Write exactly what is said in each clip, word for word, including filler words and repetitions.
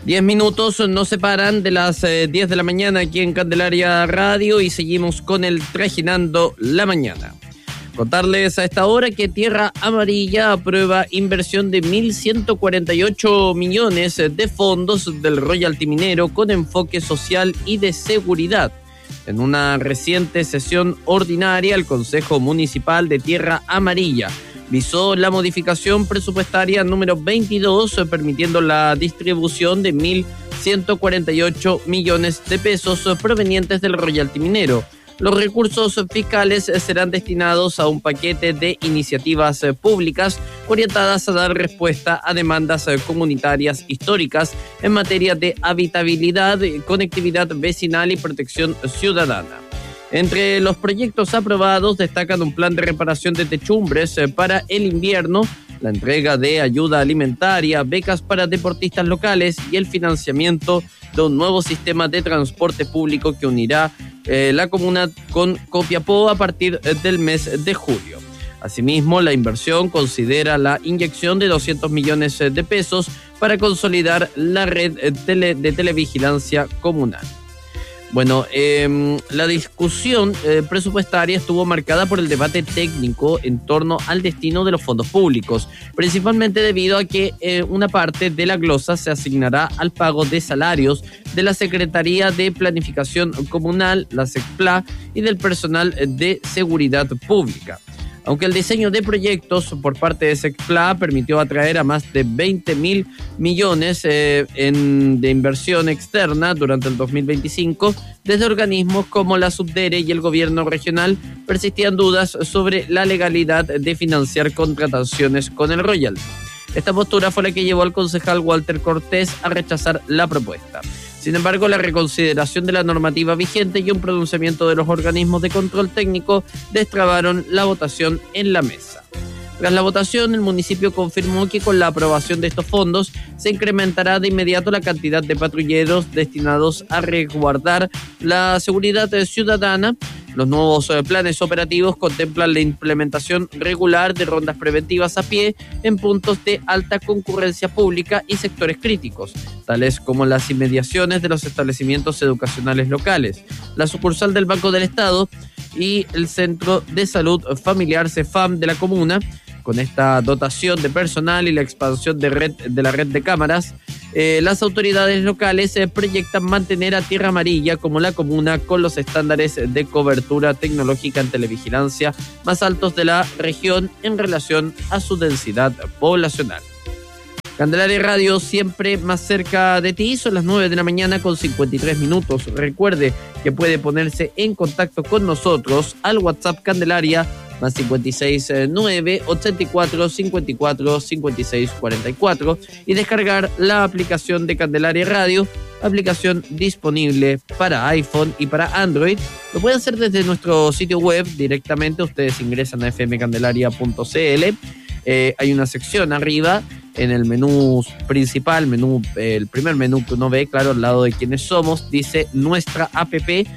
Diez minutos nos separan de las eh, diez de la mañana aquí en Candelaria Radio y seguimos con el Trajinando la Mañana. Contarles a esta hora que Tierra Amarilla aprueba inversión de mil ciento cuarenta y ocho millones de fondos del royalty minero con enfoque social y de seguridad. En una reciente sesión ordinaria, el Consejo Municipal de Tierra Amarilla visó la modificación presupuestaria número veintidós, permitiendo la distribución de mil ciento cuarenta y ocho millones de pesos provenientes del royalty minero. Los recursos fiscales serán destinados a un paquete de iniciativas públicas orientadas a dar respuesta a demandas comunitarias históricas en materia de habitabilidad, conectividad vecinal y protección ciudadana. Entre los proyectos aprobados destacan un plan de reparación de techumbres para el invierno, la entrega de ayuda alimentaria, becas para deportistas locales y el financiamiento de un nuevo sistema de transporte público que unirá eh, la comuna con Copiapó a partir del mes de julio. Asimismo, la inversión considera la inyección de doscientos millones de pesos para consolidar la red tele, de televigilancia comunal. Bueno, eh, la discusión eh, presupuestaria estuvo marcada por el debate técnico en torno al destino de los fondos públicos, principalmente debido a que eh, una parte de la glosa se asignará al pago de salarios de la Secretaría de Planificación Comunal, la SECPLA, y del personal de seguridad pública. Aunque el diseño de proyectos por parte de SECPLA permitió atraer a más de veinte mil millones eh, en, de inversión externa durante el dos mil veinticinco, desde organismos como la Subdere y el gobierno regional persistían dudas sobre la legalidad de financiar contrataciones con el royalty. Esta postura fue la que llevó al concejal Walter Cortés a rechazar la propuesta. Sin embargo, la reconsideración de la normativa vigente y un pronunciamiento de los organismos de control técnico destrabaron la votación en la mesa. Tras la votación, el municipio confirmó que con la aprobación de estos fondos se incrementará de inmediato la cantidad de patrulleros destinados a resguardar la seguridad ciudadana. Los nuevos planes operativos contemplan la implementación regular de rondas preventivas a pie en puntos de alta concurrencia pública y sectores críticos, tales como las inmediaciones de los establecimientos educacionales locales, la sucursal del Banco del Estado y el Centro de Salud Familiar CEFAM de la comuna. Con esta dotación de personal y la expansión de, red, de la red de cámaras, eh, las autoridades locales eh, proyectan mantener a Tierra Amarilla como la comuna con los estándares de cobertura tecnológica en televigilancia más altos de la región en relación a su densidad poblacional. Candelaria Radio, siempre más cerca de ti. Son las nueve de la mañana con cincuenta y tres minutos. Recuerde que puede ponerse en contacto con nosotros al WhatsApp Candelaria más cincuenta y seis nueve ochenta y cuatro cincuenta y cuatro cincuenta y seis cuarenta y cuatro y descargar la aplicación de Candelaria Radio, aplicación disponible para iPhone y para Android. Lo pueden hacer desde nuestro sitio web directamente. Ustedes ingresan a f m candelaria punto c l. Eh, hay una sección arriba en el menú principal, menú, eh, el primer menú que uno ve, claro, al lado de quiénes somos, dice nuestra app.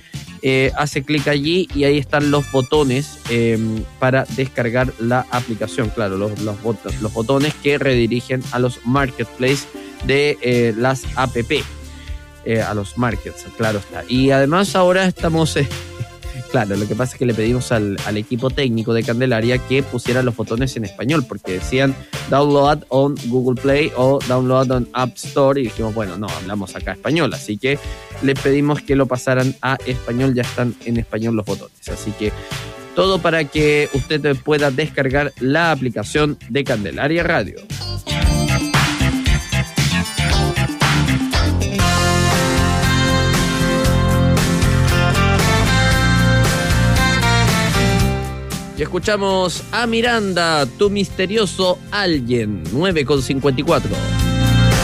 Eh, hace clic allí y ahí están los botones eh, para descargar la aplicación. Claro, los, los, bot- los botones que redirigen a los marketplaces de eh, las app, eh, a los markets, claro está. Y además ahora estamos... Eh, Claro, lo que pasa es que le pedimos al, al equipo técnico de Candelaria que pusiera los botones en español, porque decían download on Google Play o download on App Store, y dijimos, bueno, no, hablamos acá español, así que les pedimos que lo pasaran a español, ya están en español los botones, así que todo para que usted pueda descargar la aplicación de Candelaria Radio. Y escuchamos a Miranda, Tu Misterioso Alguien, nueve con cincuenta y cuatro.